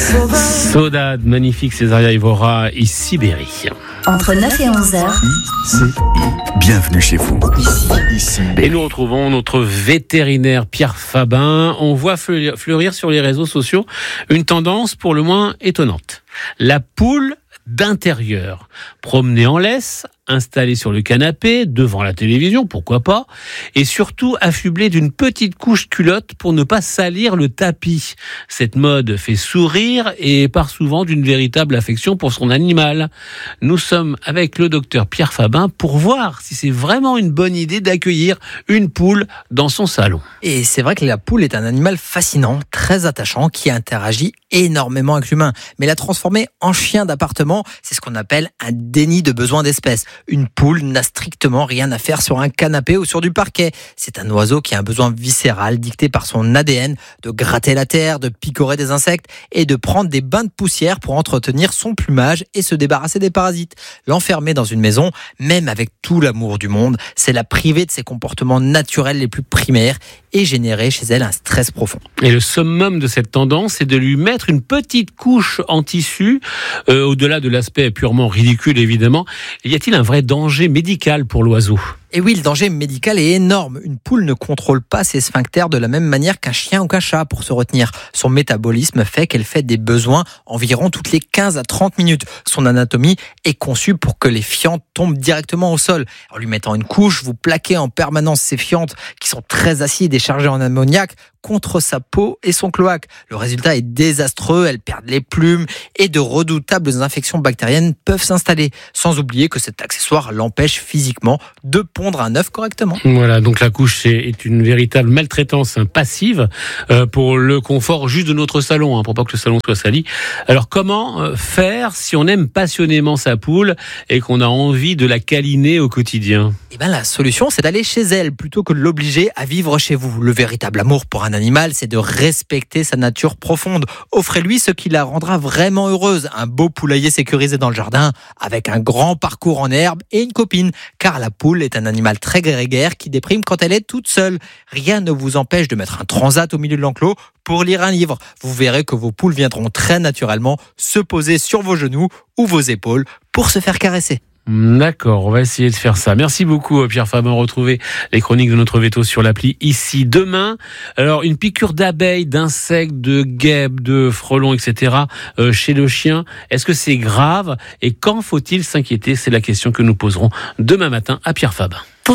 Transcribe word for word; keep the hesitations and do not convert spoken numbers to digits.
Saudade, magnifique Césaria Evora et Sibérie. Entre neuf et onze heures. I C I. Bienvenue chez vous. Ici, ici. Et nous retrouvons notre vétérinaire Pierre Fabin. On voit fleurir sur les réseaux sociaux une tendance pour le moins étonnante. La poule d'intérieur, promenée en laisse, installée sur le canapé, devant la télévision, pourquoi pas, et surtout affublée d'une petite couche culotte pour ne pas salir le tapis. Cette mode fait sourire et part souvent d'une véritable affection pour son animal. Nous sommes avec le docteur Pierre Fabin pour voir si c'est vraiment une bonne idée d'accueillir une poule dans son salon. Et c'est vrai que la poule est un animal fascinant, très attachant, qui interagit énormément avec l'humain. Mais la transformer en chien d'appartement, c'est ce qu'on appelle un déni de besoin d'espèce. Une poule n'a strictement rien à faire sur un canapé ou sur du parquet. C'est un oiseau qui a un besoin viscéral dicté par son A D N de gratter la terre, de picorer des insectes et de prendre des bains de poussière pour entretenir son plumage et se débarrasser des parasites. L'enfermer dans une maison, même avec tout l'amour du monde, c'est la priver de ses comportements naturels les plus primaires et générer chez elle un stress profond. Et le summum de cette tendance, c'est de lui mettre une petite couche en tissu, euh, au-delà de l'aspect purement ridicule évidemment. Y a-t-il un vrai danger médical pour l'oiseau ? Et oui, le danger médical est énorme. Une poule ne contrôle pas ses sphincters de la même manière qu'un chien ou qu'un chat pour se retenir. Son métabolisme fait qu'elle fait des besoins environ toutes les quinze à trente minutes. Son anatomie est conçue pour que les fientes tombent directement au sol. En lui mettant une couche, vous plaquez en permanence ces fientes qui sont très acides et chargées en ammoniac contre sa peau et son cloaque. Le résultat est désastreux, elles perdent les plumes et de redoutables infections bactériennes peuvent s'installer. Sans oublier que cet accessoire l'empêche physiquement de pondre un œuf correctement. Voilà, donc la couche est une véritable maltraitance passive euh, pour le confort juste de notre salon, hein, pour pas que le salon soit sali. Alors comment faire si on aime passionnément sa poule et qu'on a envie de la câliner au quotidien ? Eh ben, la solution, c'est d'aller chez elle plutôt que de l'obliger à vivre chez vous. Le véritable amour pour un animal, c'est de respecter sa nature profonde. Offrez-lui ce qui la rendra vraiment heureuse. Un beau poulailler sécurisé dans le jardin, avec un grand parcours en herbe et une copine. Car la poule est un animal très grégaire qui déprime quand elle est toute seule. Rien ne vous empêche de mettre un transat au milieu de l'enclos pour lire un livre. Vous verrez que vos poules viendront très naturellement se poser sur vos genoux ou vos épaules pour se faire caresser. D'accord, on va essayer de faire ça. Merci beaucoup Pierre Fabin. Retrouvez les chroniques de notre veto sur l'appli Ici demain. Alors une piqûre d'abeilles, d'insectes, de guêpes, de frelons, et cetera euh, chez le chien, est-ce que c'est grave ? Et quand faut-il s'inquiéter ? C'est la question que nous poserons demain matin à Pierre Fabin.